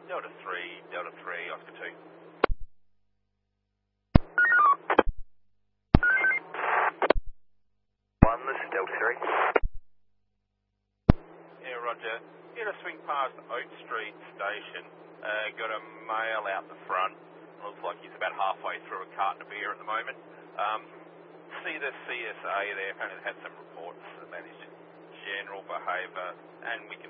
Delta 3, Oscar 2. This is Delta 3. Yeah, Roger. Get a swing past Oak Street Station. Got a male out the front. Looks like he's about halfway through a carton of beer at the moment. See the CSA there, kind of had some reports about his general behaviour, and we can